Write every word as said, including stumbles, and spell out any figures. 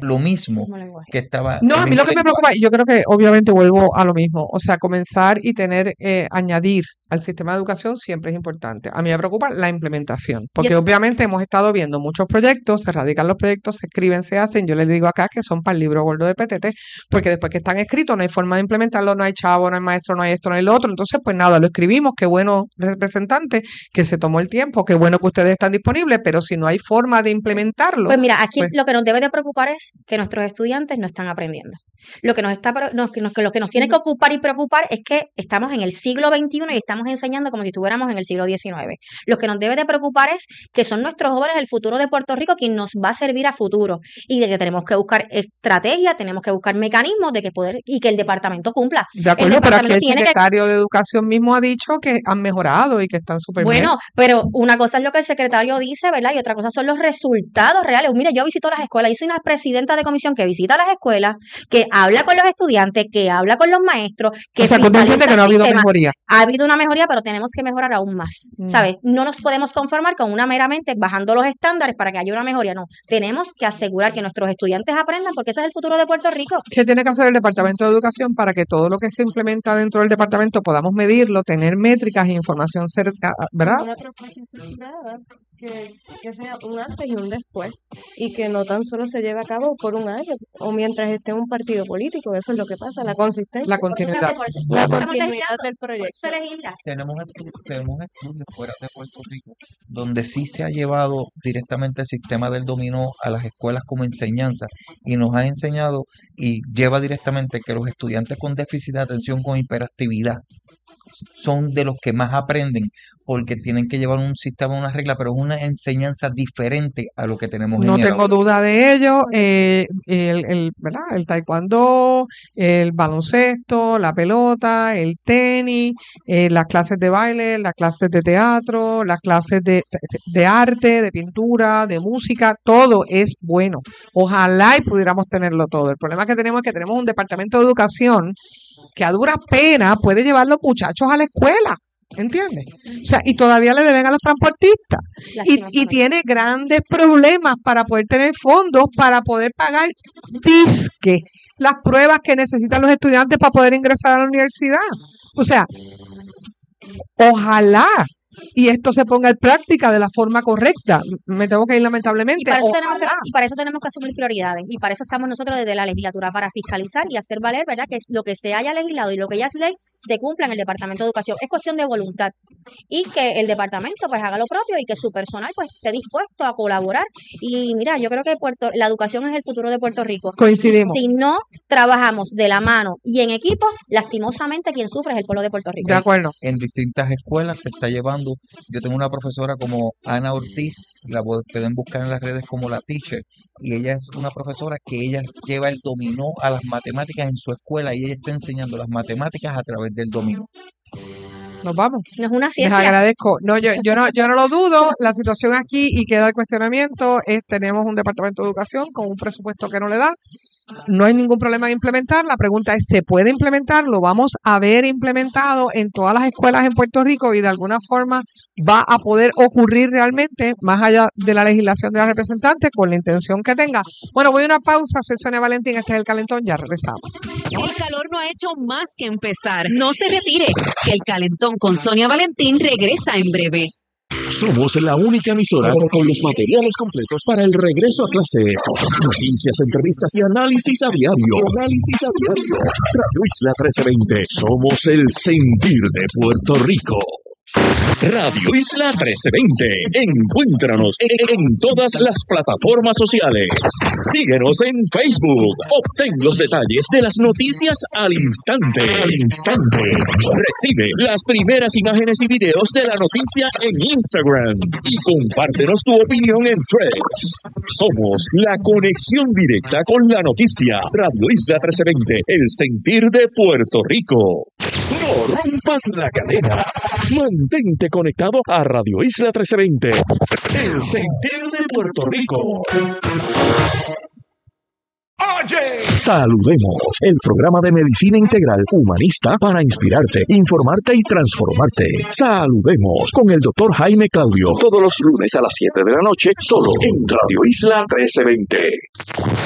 lo mismo que estaba... No, a mí lo que me preocupa, yo creo que obviamente vuelvo a lo mismo, o sea, comenzar y tener, eh, añadir al sistema de educación siempre es importante. A mí me preocupa la implementación, porque obviamente hemos estado viendo muchos proyectos, se radican los proyectos, se escriben, se hacen, yo les digo acá que son para el libro gordo de P T T, porque después que están escritos no hay forma de implementarlo, no hay chavo, no hay maestro, no hay esto, no hay lo otro, entonces pues nada, lo escribimos, qué bueno representante que se tomó el tiempo, qué bueno que ustedes están disponibles, pero si no hay forma de implementarlo. Pues mira, aquí pues, lo que nos debe de preocupar es que nuestros estudiantes no están aprendiendo. Lo que nos está no, que nos, que lo que nos tiene que ocupar y preocupar es que estamos en el siglo veintiuno y estamos enseñando como si estuviéramos en el siglo diecinueve. Lo que nos debe de preocupar es que son nuestros jóvenes el futuro de Puerto Rico quien nos va a servir a futuro y de que tenemos que buscar estrategias, tenemos que buscar mecanismos de que poder y que el departamento cumpla. De acuerdo, pero aquí el secretario que... de Educación mismo ha dicho que han mejorado y que están súper bien. Bueno, pero una cosa es lo que el secretario dice, ¿verdad? Y otra cosa son los resultados reales. Mira, yo visito las escuelas, yo soy una presidenta de comisión que visita las escuelas, que habla con los estudiantes, que habla con los maestros, que o sea, que no ha habido mejoría. Ha habido una mejoría, pero tenemos que mejorar aún más, mm. ¿sabes? No nos podemos conformar con una meramente bajando los estándares para que haya una mejoría, no. Tenemos que asegurar que nuestros estudiantes aprendan porque ese es el futuro de Puerto Rico. ¿Qué tiene que hacer el Departamento de Educación para que todo lo que se implementa dentro del departamento podamos medirlo, tener métricas e información cerca, ¿verdad? Una propuesta estructurada que, que sea un antes y un después y que no tan solo se lleve a cabo por un año o mientras esté un partido político, eso es lo que pasa, la consistencia. La continuidad. La continuidad del proyecto. Tenemos, tenemos estudios fuera de Puerto Rico donde sí se ha llevado directamente el sistema del dominó a las escuelas como enseñanza y nos ha enseñado y lleva directamente que los estudiantes con déficit de atención con hiperactividad son de los que más aprenden porque tienen que llevar un sistema, una regla, pero es una enseñanza diferente a lo que tenemos no en el tengo aula. duda de ello. Eh, el, el, ¿verdad? El taekwondo, el baloncesto, la pelota, el tenis, eh, las clases de baile, las clases de teatro, las clases de, de arte, de pintura, de música, todo es bueno. Ojalá y pudiéramos tenerlo todo. El problema que tenemos es que tenemos un departamento de educación que a duras penas puede llevar los muchachos a la escuela, ¿entiendes? O sea, y todavía le deben a los transportistas. Y, y tiene grandes problemas para poder tener fondos, para poder pagar disque las pruebas que necesitan los estudiantes para poder ingresar a la universidad. O sea, ojalá y esto se ponga en práctica de la forma correcta. Me tengo que ir lamentablemente. Y para, eso tenemos que, y para eso tenemos que asumir prioridades. Y para eso estamos nosotros desde la legislatura, para fiscalizar y hacer valer, ¿verdad?, que lo que se haya legislado y lo que ya es ley se cumpla en el Departamento de Educación. Es cuestión de voluntad. Y que el departamento pues haga lo propio y que su personal pues esté dispuesto a colaborar. Y mira, yo creo que Puerto, la educación es el futuro de Puerto Rico. Coincidimos. Y si no trabajamos de la mano y en equipo, lastimosamente quien sufre es el pueblo de Puerto Rico. De acuerdo. En distintas escuelas se está llevando. Yo tengo una profesora como Ana Ortiz, la pueden buscar en las redes como la teacher, y ella es una profesora que ella lleva el dominó a las matemáticas en su escuela y ella está enseñando las matemáticas a través del dominó. Nos vamos. No es una ciencia. Les agradezco. No, yo, yo no, yo no lo dudo. La situación aquí y queda el cuestionamiento es tenemos un departamento de educación con un presupuesto que no le da. No hay ningún problema en implementar. La pregunta es, ¿se puede implementar? Lo vamos a ver implementado en todas las escuelas en Puerto Rico y de alguna forma va a poder ocurrir realmente más allá de la legislación de la representante con la intención que tenga. Bueno, voy a una pausa. Soy Sonia Valentín. Este es El Calentón. Ya regresamos. El calor no ha hecho más que empezar. No se retire. El Calentón con Sonia Valentín regresa en breve. Somos la única emisora con los materiales completos para el regreso a clases. Noticias, entrevistas y análisis a diario. Análisis a diario. Radio Isla trece veinte. Somos el sentir de Puerto Rico. Radio Isla trece veinte. Encuéntranos en, en todas las plataformas sociales. Síguenos en Facebook. Obtén los detalles de las noticias al instante. Al instante. Recibe las primeras imágenes y videos de la noticia en Instagram. Y compártenos tu opinión en Threads. Somos la conexión directa con la noticia. Radio Isla trece veinte. El sentir de Puerto Rico. No rompas la cadena. Mantente conectado a Radio Isla trece veinte. El sentir de Puerto Rico. Oye. Saludemos, el programa de medicina integral humanista para inspirarte, informarte y transformarte. Saludemos con el doctor Jaime Claudio, todos los lunes a las siete de la noche, solo en Radio Isla trece veinte.